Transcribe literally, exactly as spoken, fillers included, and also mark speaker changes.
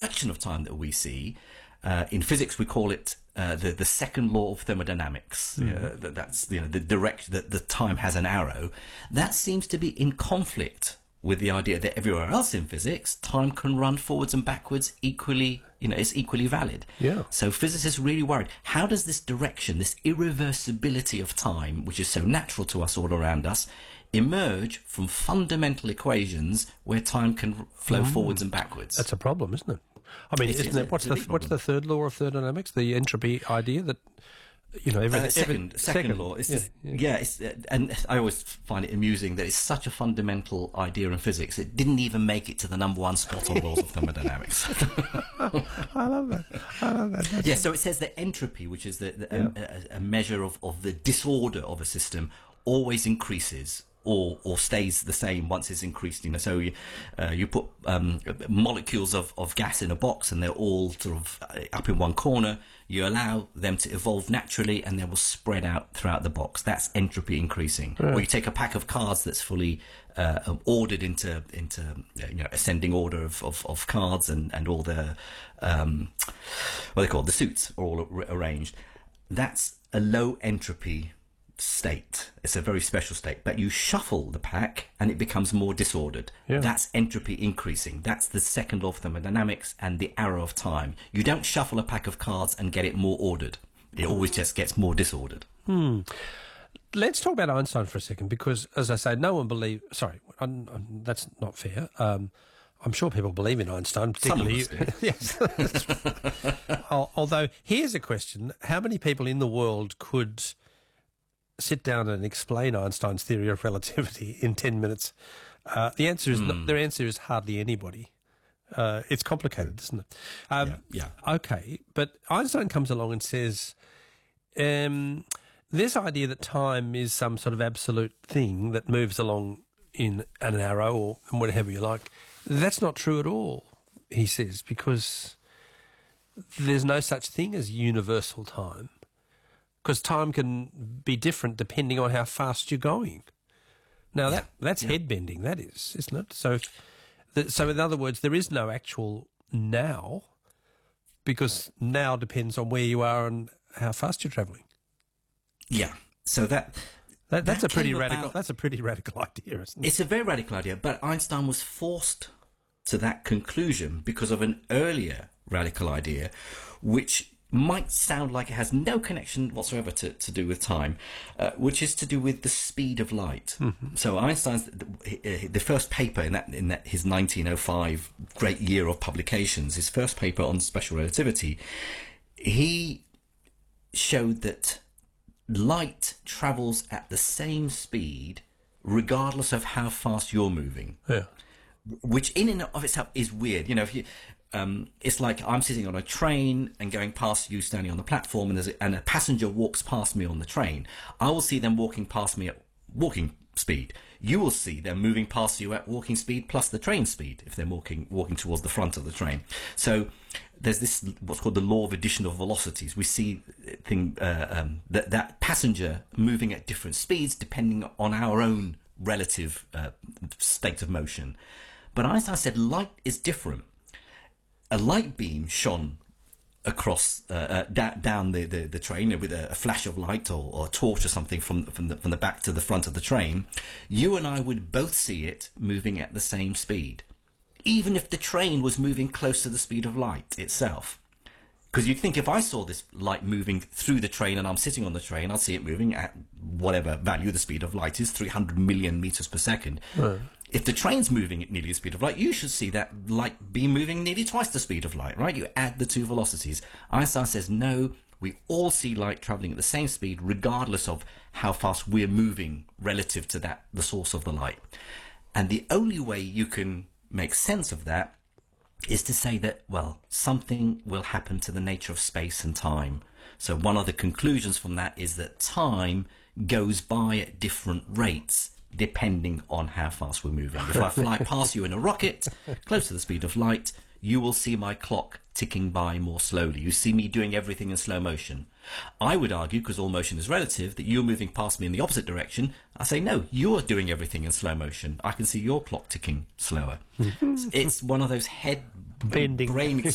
Speaker 1: fraction of time that we see. Uh, in physics, we call it uh, the the second law of thermodynamics. Mm. Uh, that, that's you know the direct that the time has an arrow. That seems to be in conflict with the idea that everywhere else in physics, time can run forwards and backwards equally. You know, it's equally valid.
Speaker 2: Yeah.
Speaker 1: So physicists are really worried. How does this direction, this irreversibility of time, which is so natural to us all around us, emerge from fundamental equations where time can flow mm. forwards and backwards?
Speaker 2: That's a problem, isn't it? I mean,
Speaker 1: it
Speaker 2: isn't
Speaker 1: is
Speaker 2: it? What's the what's the third law of thermodynamics? The entropy idea that you know, every,
Speaker 1: uh, second,
Speaker 2: every,
Speaker 1: second
Speaker 2: second
Speaker 1: law. It's
Speaker 2: yeah,
Speaker 1: just,
Speaker 2: yeah.
Speaker 1: yeah it's, uh, and I always find it amusing that it's such a fundamental idea in physics. It didn't even make it to the number one spot on laws of thermodynamics.
Speaker 2: I love that. I love that. That's
Speaker 1: yeah, so it says that entropy, which is the, the
Speaker 2: yeah.
Speaker 1: um, a, a measure of, of the disorder of a system, always increases. Or, or stays the same once it's increased. You know, so you, uh, you put um, molecules of, of gas in a box, and they're all sort of up in one corner. You allow them to evolve naturally, and they will spread out throughout the box. That's entropy increasing.
Speaker 2: Right.
Speaker 1: Or you take a pack of cards that's fully uh, ordered into into you know ascending order of, of, of cards, and and all the um, what they call it, the suits are all ar- arranged. That's a low entropy state. It's a very special state, but you shuffle the pack and it becomes more disordered.
Speaker 2: Yeah.
Speaker 1: That's entropy increasing. That's the second law of thermodynamics and the arrow of time. You don't shuffle a pack of cards and get it more ordered. It always just gets more disordered.
Speaker 2: Hmm. Let's talk about Einstein for a second, because, as I say, no one believes... Sorry, I'm, I'm, that's not fair. Um, I'm sure people believe in Einstein, particularly...
Speaker 1: Some of us do.
Speaker 2: Yes. Although, here's a question. How many people in the world could sit down and explain Einstein's theory of relativity in ten minutes? Uh, the answer is, mm. not, their answer is hardly anybody. Uh, it's complicated, isn't it? Um,
Speaker 1: yeah, yeah.
Speaker 2: Okay, but Einstein comes along and says, um, this idea that time is some sort of absolute thing that moves along in an arrow or whatever you like, that's not true at all, he says, because there's no such thing as universal time. Because time can be different depending on how fast you're going. Now, that that's yeah. head-bending, that is, isn't it? So, the, so in other words, there is no actual now, because now depends on where you are and how fast you're travelling.
Speaker 1: Yeah. So that,
Speaker 2: that that's
Speaker 1: that
Speaker 2: a pretty
Speaker 1: about,
Speaker 2: radical. That's a pretty radical idea, isn't it?
Speaker 1: It's a very radical idea, but Einstein was forced to that conclusion because of an earlier radical idea, which might sound like it has no connection whatsoever to, to do with time, uh, which is to do with the speed of light. Mm-hmm. So Einstein's the, the first paper in that in that his nineteen oh five great year of publications, his first paper on special relativity, he showed that light travels at the same speed regardless of how fast you're moving.
Speaker 2: Yeah.
Speaker 1: Which in and of itself is weird. You know, if you Um, it's like I'm sitting on a train and going past you standing on the platform, and, there's a, and a passenger walks past me on the train. I will see them walking past me at walking speed. You will see them moving past you at walking speed plus the train speed if they're walking walking towards the front of the train. So there's this what's called the law of addition of velocities. We see thing uh, um, that that passenger moving at different speeds depending on our own relative uh, state of motion. But Einstein said light is different. A light beam shone across uh, uh, da- down the, the, the train with a, a flash of light or, or a torch or something from from the, from the back to the front of the train. You and I would both see it moving at the same speed, even if the train was moving close to the speed of light itself. Because you'd think if I saw this light moving through the train and I'm sitting on the train, I'll see it moving at whatever value the speed of light is, three hundred million meters per second. Right. If the train's moving at nearly the speed of light, you should see that light be moving nearly twice the speed of light, right? You add the two velocities. Einstein says, no, we all see light travelling at the same speed regardless of how fast we're moving relative to that, the source of the light. And the only way you can make sense of that is to say that, well, something will happen to the nature of space and time. So one of the conclusions from that is that time goes by at different rates depending on how fast we're moving. If I fly past you in a rocket, close to the speed of light, you will see my clock ticking by more slowly. You see me doing everything in slow motion. I would argue, because all motion is relative, that you're moving past me in the opposite direction. I say, no, you're doing everything in slow motion. I can see your clock ticking slower. It's one of those head
Speaker 2: bending
Speaker 1: brain